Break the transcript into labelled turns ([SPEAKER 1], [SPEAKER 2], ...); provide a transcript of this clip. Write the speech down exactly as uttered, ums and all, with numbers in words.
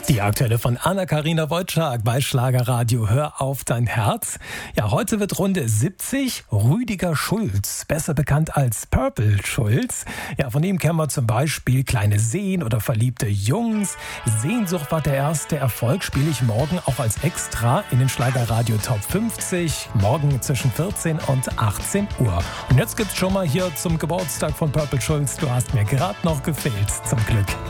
[SPEAKER 1] Die aktuelle von Anna-Karina Wojcik bei Schlagerradio Hör auf dein Herz. Ja, heute wird Runde siebzig. Rüdiger Schulz, besser bekannt als Purple Schulz. Ja, von ihm kennen wir zum Beispiel Kleine Seen oder Verliebte Jungs. Sehnsucht war der erste Erfolg, spiele ich morgen auch als Extra in den Schlagerradio Top fünfzig. Morgen zwischen vierzehn und achtzehn Uhr. Und jetzt gibt's schon mal hier zum Geburtstag von Purple Schulz. Du hast mir gerade noch gefehlt, zum Glück.